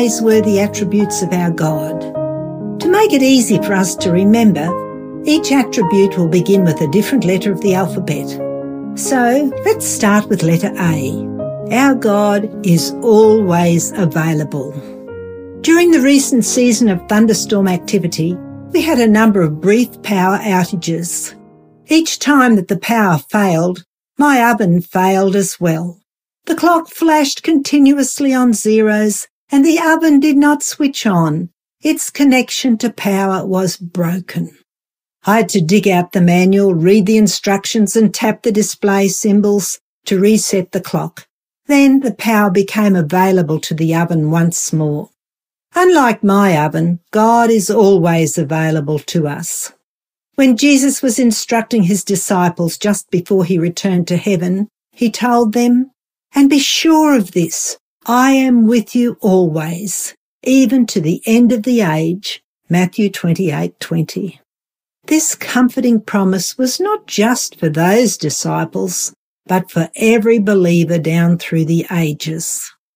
praiseworthy attributes of our God. To make it easy for us to remember, each attribute will begin with a different letter of the alphabet. So let's start with letter A. Our God is always available. During the recent season of thunderstorm activity, we had a number of brief power outages. Each time that the power failed, my oven failed as well. The clock flashed continuously on zeros and the oven did not switch on. Its connection to power was broken. I had to dig out the manual, read the instructions and tap the display symbols to reset the clock. Then the power became available to the oven once more. Unlike my oven, God is always available to us. When Jesus was instructing his disciples just before he returned to heaven, he told them, "And be sure of this, I am with you always, even to the end of the age." Matthew 28:20. This comforting promise was not just for those disciples, but for every believer down through the ages.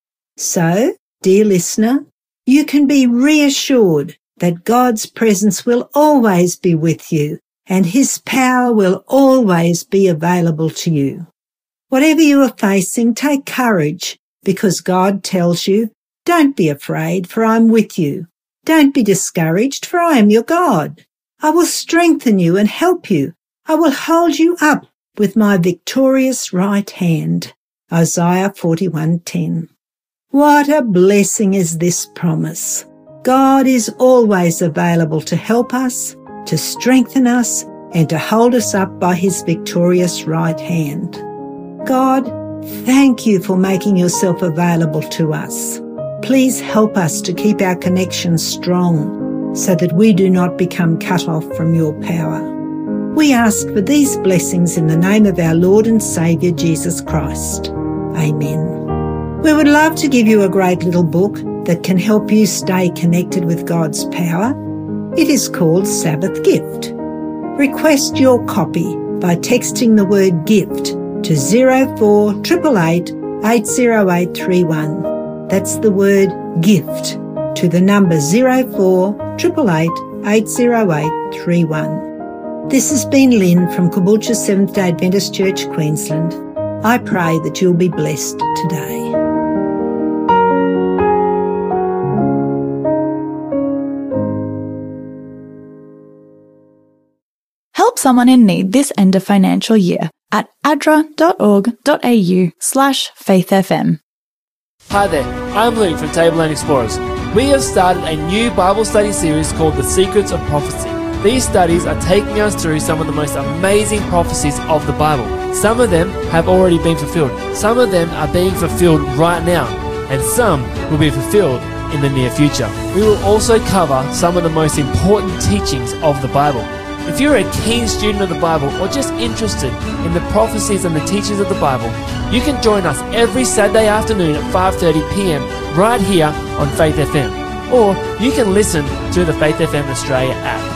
So, dear listener, you can be reassured that God's presence will always be with you and his power will always be available to you. Whatever you are facing, take courage because God tells you, "Don't be afraid, for I am with you. Don't be discouraged, for I am your God. I will strengthen you and help you. I will hold you up with my victorious right hand." Isaiah 41:10. What a blessing is this promise. God is always available to help us, to strengthen us, and to hold us up by his victorious right hand. God, thank you for making yourself available to us. Please help us to keep our connection strong so that we do not become cut off from your power. We ask for these blessings in the name of our Lord and Saviour Jesus Christ. Amen. We would love to give you a great little book that can help you stay connected with God's power. It is called Sabbath Gift. Request your copy by texting the word GIFT to 0488 80831. That's the word GIFT to the number 0488 80831. This has been Lynn from Caboolture Seventh-day Adventist Church, Queensland. I pray that you'll be blessed today. Help someone in need this end of financial year at adra.org.au/faithfm. Hi there, I'm Luke from Tableland Explorers. We have started a new Bible study series called The Secrets of Prophecy. These studies are taking us through some of the most amazing prophecies of the Bible. Some of them have already been fulfilled. Some of them are being fulfilled right now. And some will be fulfilled in the near future. We will also cover some of the most important teachings of the Bible. If you're a keen student of the Bible or just interested in the prophecies and the teachings of the Bible, you can join us every Saturday afternoon at 5:30 p.m. right here on Faith FM. Or you can listen to the Faith FM Australia app.